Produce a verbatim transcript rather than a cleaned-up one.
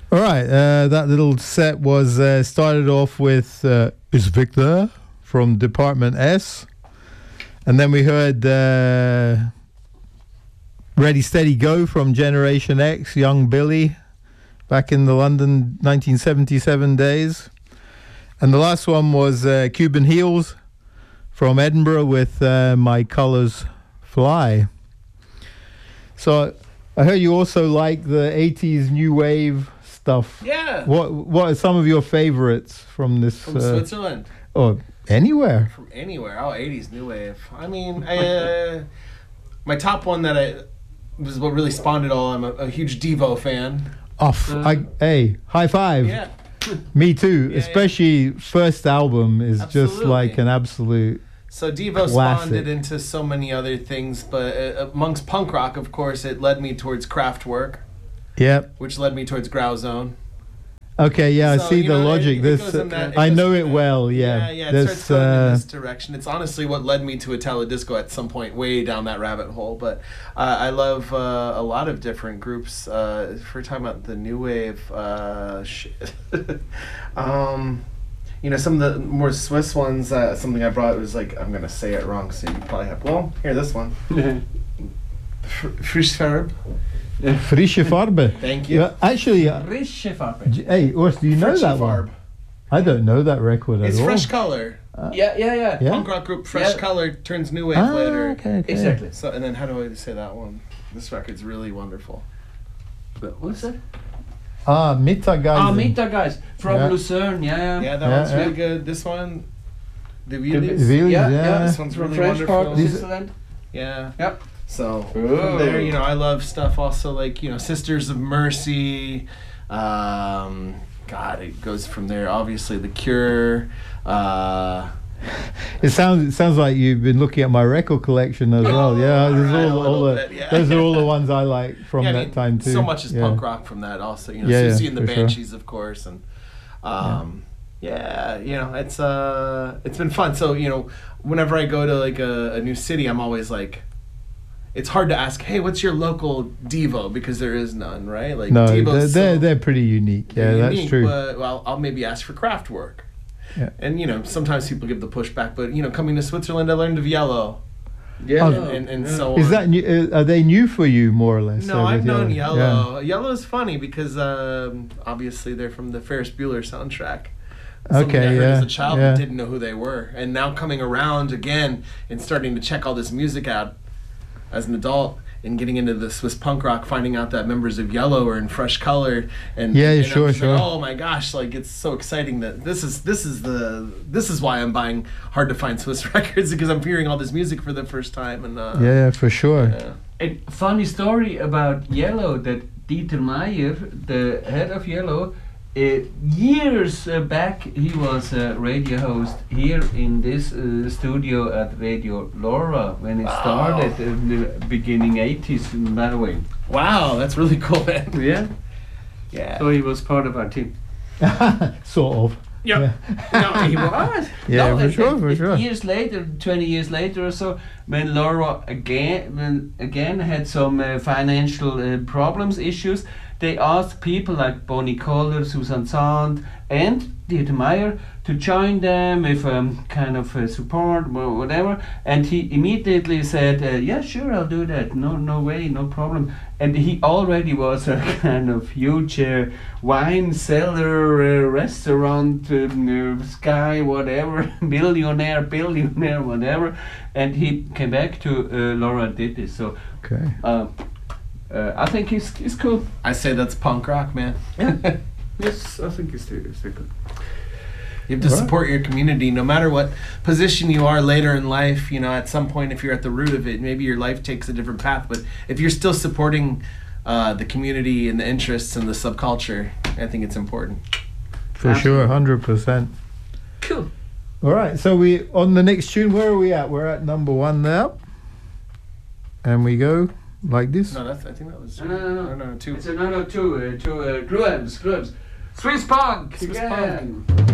All right, uh, that little set was uh, started off with uh, Is Vic There from Department S. And then we heard uh, Ready Steady Go from Generation X, Young Billy, back in the London nineteen seventy-seven days. And the last one was uh, Cuban Heels from Edinburgh with uh, My Colours Fly. So I heard you also like the eighties new wave stuff. Yeah. What What are some of your favorites from this? From uh, Switzerland. Or anywhere? From anywhere. Oh, eighties new wave. I mean, I, uh, my top one that I was what really spawned it all. I'm a, a huge Devo fan. Off. Uh, I, hey, high five. Yeah. Me too. Yeah, Especially first album is just Absolutely. like an absolute. So Devo Classic. spawned it into so many other things, but uh, amongst punk rock, of course, it led me towards Kraftwerk, Yep. which led me towards Grauzone. Okay. Yeah, So, I see you the know, logic. it- it this goes in that- it I goes know in it that- well. Yeah. Yeah, yeah. It This, starts going uh, in this direction. It's honestly what led me to Italo Disco at some point, way down that rabbit hole. But uh, I love uh, a lot of different groups. Uh, if we're talking about the new wave, uh, shit. um, you know, some of the more Swiss ones. Uh, something I brought was like, I'm gonna say it wrong, so you probably have. Well, here, this one. Fr- Frischfarbe. Frische Farbe. Thank you. Yeah, actually, uh, Frische Farbe. j- hey, Urs, do you know Frische that Farbe. one? I don't know that record at It's all. Fresh Color. Yeah, yeah, yeah. Yeah? Punk rock group Fresh Yeah. Color turns new wave Ah, later. okay, okay. Exactly. So and then how do I say that one? This record's really wonderful. But what's that? Ah, Mittageisen. Ah, Mita guys from Yeah. Lucerne. Yeah, yeah. Yeah, that Yeah, one's yeah. really good. This one, the The Wheelies. Wheelies, Yeah, yeah. yeah, This one's From really French part wonderful. of These- Switzerland. Yeah. Yep. So Ooh. from there, you know, I love stuff also like, you know, Sisters of Mercy. Um, God, it goes from there. Obviously, The Cure. Uh, It sounds it sounds like you've been looking at my record collection as well. Yeah, there's right, a all, all little the bit, yeah. those are all the ones I like from yeah, I that mean, time too. So much is yeah. punk rock from that also. You know, Yeah, yeah, Susie and the for sure. Banshees, of course, and um, yeah. you know, it's uh, it's been fun. So you know, whenever I go to like a, a new city, I'm always like, it's hard to ask, hey, what's your local Devo? Because there is none, right? Like No, Devo's they're, they're so they're pretty unique. Yeah, that's unique, true. But well, I'll maybe ask for Kraftwerk. Yeah. And you know, sometimes people give the pushback, but you know, coming to Switzerland, I learned of Yellow, Yeah. Oh. and and yeah. so on. Is that new, uh, are they new for you more or less? No, uh, I've with known Yellow? Yellow. Yellow is funny because um, obviously they're from the Ferris Bueller soundtrack. Something Okay, I heard yeah, as a child yeah. and didn't know who they were, and now coming around again and starting to check all this music out as an adult and getting into the Swiss punk rock, finding out that members of Yellow are in Fresh Color, and Yeah, and I'm sure, just like, sure. oh my gosh, like it's so exciting that this is this is the this is why I'm buying hard to find Swiss records because I'm hearing all this music for the first time, and uh, Yeah, yeah, for sure. yeah. A funny story about Yellow that Dieter Meyer, the head of Yellow, uh, years uh, back he was a radio host here in this uh, studio at Radio Laura when it Wow. started in the beginning eighties by the way. Wow, that's really cool, man. Yeah. Yeah. So he was part of our team. Sort of. Yeah. No, he was. Yeah, no, for and- sure, and- for and sure. Years later, twenty years later or so, when Laura again, when again had some uh, financial uh, problems, issues, they asked people like Bonnie Kohler, Susan Sand, and Dieter Meyer to join them with um, kind of uh, support or whatever. And he immediately said, uh, "Yeah, sure, I'll do that. No, no way, no problem." And he already was a kind of huge uh, wine cellar, uh, restaurant, um, uh, sky, whatever, billionaire, billionaire, whatever. And he came back to uh, Laura and did this. So Okay. uh, uh, I think he's, he's cool. I say that's punk rock, man. Yes, I think he's, he's good. You have to Right. support your community no matter what position you are later in life. You know, at some point, if you're at the root of it, maybe your life takes a different path. But if you're still supporting uh, the community and the interests and the subculture, I think it's important. For sure, one hundred percent. Cool. All right, so we on the next tune. Where are we at? We're at number one now, and we go like this. No, that's, I think that was No, no, no, no. no, no two. It's another two, uh, two uh, Grooms, Grooms. Swiss Punk! Swiss again. Punk.